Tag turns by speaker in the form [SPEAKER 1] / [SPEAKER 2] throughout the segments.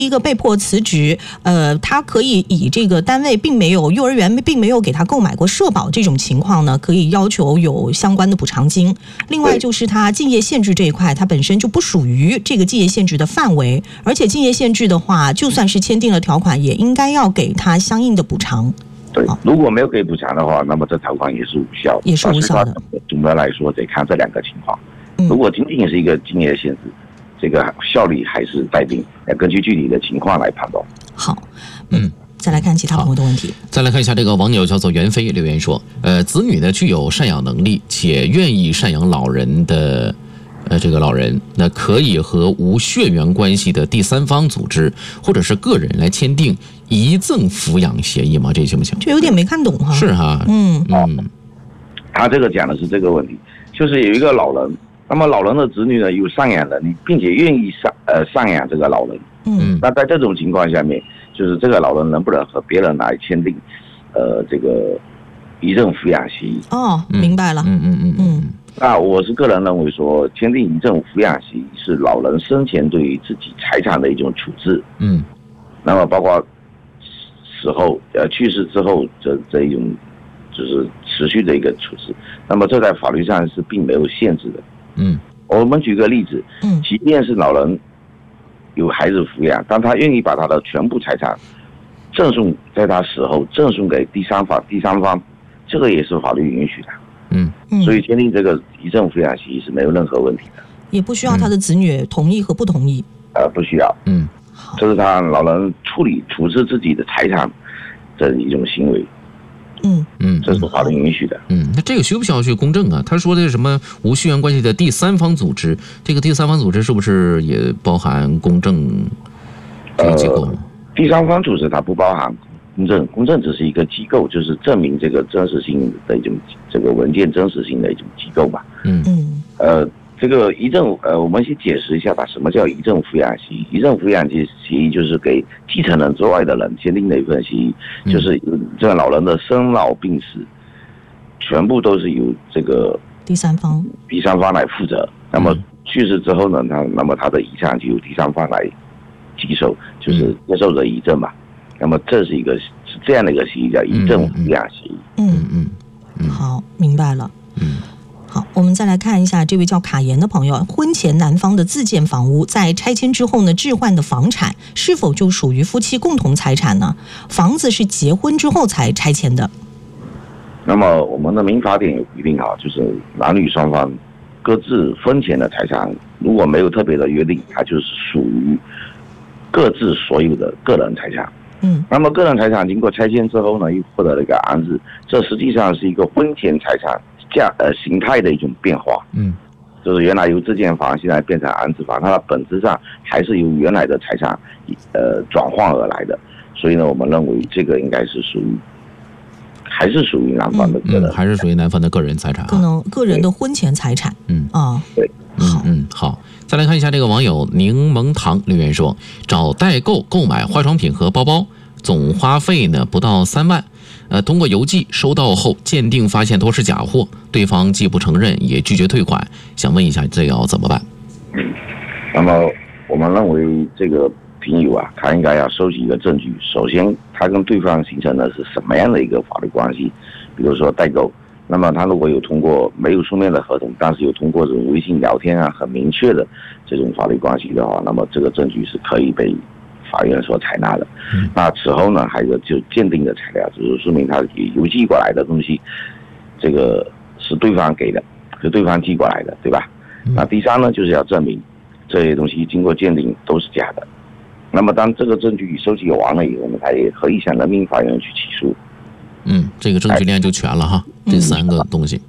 [SPEAKER 1] 一个被迫辞职，他可以以这个单位幼儿园并没有给他购买过社保这种情况呢，可以要求有相关的补偿金。另外就是他竞业限制这一块，它本身就不属于这个竞业限制的范围，而且竞业限制的话，就算是签订了条款，也应该要给他相应的补偿。
[SPEAKER 2] 对，如果没有给补偿的话，那么这条款也是无效，
[SPEAKER 1] 也是无效的。
[SPEAKER 2] 总的来说，得看这两个情况。如果仅仅是一个竞业限制，这个效力还是待定，要根据具体的情况来判断。
[SPEAKER 1] 好，再来看其他朋友的问题。
[SPEAKER 3] 再来看一下这个网友叫做袁飞留言说，子女呢具有赡养能力且愿意赡养老人的，这个老人那可以和无血缘关系的第三方组织或者是个人来签订遗赠抚养协议吗？这行不行？
[SPEAKER 1] 这有点没看懂哈。
[SPEAKER 3] 是哈，
[SPEAKER 2] 他这个讲的是这个问题，就是有一个老人。那么老人的子女呢有赡养能力，并且愿意赡养这个老人。那在这种情况下面，就是这个老人能不能和别人来签订，这个遗赠抚养协议？
[SPEAKER 1] 哦，明白了。
[SPEAKER 2] 那我是个人认为说，签订遗赠抚养协议是老人生前对于自己财产的一种处置。那么包括死后去世之后这一种就是持续的一个处置。那么这在法律上是并没有限制的。我们举个例子，即便是老人有孩子抚养，但他愿意把他的全部财产赠送在他死后赠送给第三方，这个也是法律允许的。所以签订这个遗赠抚养协议是没有任何问题的，
[SPEAKER 1] 也不需要他的子女同意和不同意。
[SPEAKER 2] 不需要。这是他老人处置自己的财产的一种行为。这是法律允许的。
[SPEAKER 3] 那这个需不需要去公证啊？他说的什么无血缘关系的第三方组织，这个第三方组织是不是也包含公证这个机构？
[SPEAKER 2] 第三方组织它不包含公证只是一个机构，就是证明这个真实性的一种这个文件真实性的一种机构吧。这个遗赠我们先解释一下吧，什么叫遗赠抚养协议？遗赠抚养协议就是给继承人之外的人签订的一份协议，就是这个老人的生老病死，全部都是由这个
[SPEAKER 1] 第三方
[SPEAKER 2] 来负责。那么去世之后呢，那么他的遗产就由第三方来接收，就是接受者遗赠嘛。那么这是这样的一个协议，叫遗赠抚养协议。
[SPEAKER 1] 好，明白了。好，我们再来看一下这位叫卡言的朋友，婚前男方的自建房屋在拆迁之后呢置换的房产是否就属于夫妻共同财产呢？房子是结婚之后才拆迁的。
[SPEAKER 2] 那么我们的民法典有规定就是男女双方各自婚前的财产，如果没有特别的约定，它就是属于各自所有的个人财产。那么个人财产经过拆迁之后呢，又获得了一个安置，这实际上是一个婚前财产形态的一种变化。就是原来由自建房现在变成安置房，它的本质上还是由原来的财产转换而来的。所以呢，我们认为这个应该是还是属于男方的个人，
[SPEAKER 3] 还是属于男方的个人财产，
[SPEAKER 1] 可能个人的婚前财产。
[SPEAKER 2] 对。
[SPEAKER 3] 好，再来看一下这个网友柠檬糖留言说，找代购购买化妆品和包包，总花费呢不到3万。通过邮寄收到后鉴定发现都是假货，对方既不承认也拒绝退款，想问一下这要怎么办？
[SPEAKER 2] 那么我们认为这个听友他应该要收集一个证据，首先他跟对方形成的是什么样的一个法律关系，比如说代购，那么他如果有通过没有书面的合同，但是有通过这种微信聊天很明确的这种法律关系的话，那么这个证据是可以被法院所采纳的。那此后呢，还有就鉴定的材料，就是说明他邮寄过来的东西，这个是对方给的，是对方寄过来的，对吧？那第三呢，就是要证明这些东西经过鉴定都是假的。那么当这个证据收集完了以后呢，他也可以向人民法院去起诉。
[SPEAKER 3] 这个证据链就全了哈，这3个东西。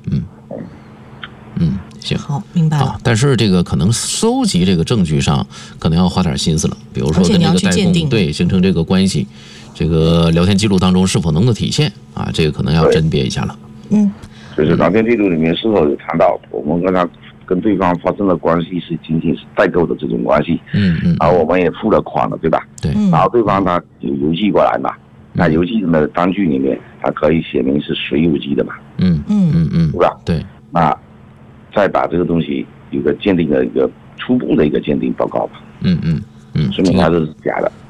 [SPEAKER 3] 行，
[SPEAKER 1] 好，明白了。
[SPEAKER 3] 但是这个可能搜集这个证据上可能要花点心思了，比如说跟这个代供形成这个关系，这个聊天记录当中是否能够体现这个可能要甄别一下了。
[SPEAKER 2] 就是聊天记录里面是否有谈到我们跟对方发生的关系是仅仅是代购的这种关系，然后我们也付了款了，对吧？
[SPEAKER 3] 对。
[SPEAKER 2] 然后对方他有邮寄过来嘛，那邮寄的单据里面它可以写明是谁邮寄的嘛，对吧？
[SPEAKER 3] 对。
[SPEAKER 2] 那再把这个东西有个鉴定的一个初步的一个鉴定报告吧。
[SPEAKER 3] 说
[SPEAKER 2] 明它是假的。